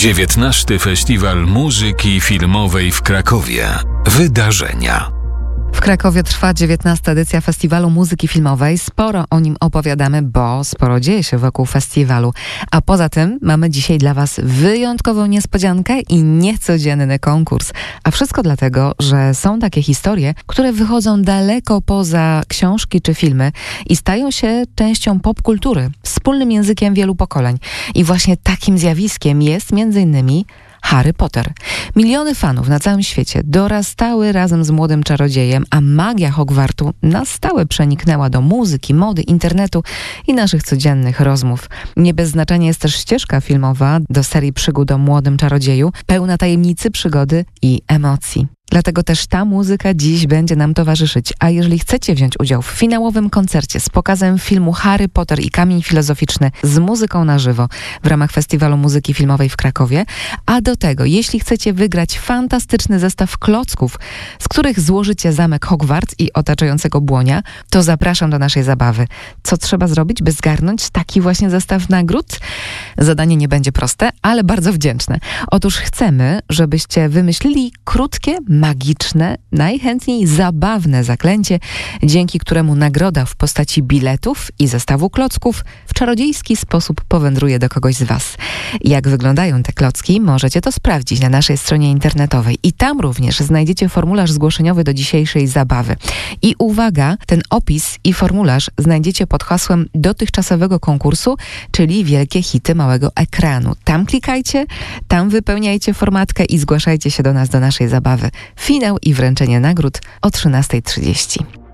XIX Festiwal Muzyki Filmowej w Krakowie. Wydarzenia. W Krakowie trwa 19. edycja Festiwalu Muzyki Filmowej. Sporo o nim opowiadamy, bo sporo dzieje się wokół festiwalu. A poza tym mamy dzisiaj dla Was wyjątkową niespodziankę i niecodzienny konkurs. A wszystko dlatego, że są takie historie, które wychodzą daleko poza książki czy filmy i stają się częścią popkultury, wspólnym językiem wielu pokoleń. I właśnie takim zjawiskiem jest m.in. Harry Potter. Miliony fanów na całym świecie dorastały razem z młodym czarodziejem, a magia Hogwartu na stałe przeniknęła do muzyki, mody, internetu i naszych codziennych rozmów. Nie bez znaczenia jest też ścieżka filmowa do serii przygód o młodym czarodzieju, pełna tajemnicy, przygody i emocji. Dlatego też ta muzyka dziś będzie nam towarzyszyć. A jeżeli chcecie wziąć udział w finałowym koncercie z pokazem filmu Harry Potter i Kamień Filozoficzny z muzyką na żywo w ramach Festiwalu Muzyki Filmowej w Krakowie, a do tego, jeśli chcecie wygrać fantastyczny zestaw klocków, z których złożycie zamek Hogwarts i otaczającego błonia, to zapraszam do naszej zabawy. Co trzeba zrobić, by zgarnąć taki właśnie zestaw nagród? Zadanie nie będzie proste, ale bardzo wdzięczne. Otóż chcemy, żebyście wymyślili krótkie, magiczne, najchętniej zabawne zaklęcie, dzięki któremu nagroda w postaci biletów i zestawu klocków w czarodziejski sposób powędruje do kogoś z Was. Jak wyglądają te klocki, możecie to sprawdzić na naszej stronie internetowej i tam również znajdziecie formularz zgłoszeniowy do dzisiejszej zabawy. I uwaga, ten opis i formularz znajdziecie pod hasłem dotychczasowego konkursu, czyli Wielkie Hity Małego Ekranu. Tam klikajcie, tam wypełniajcie formatkę i zgłaszajcie się do nas, do naszej zabawy. Finał i wręczenie nagród o 13:30.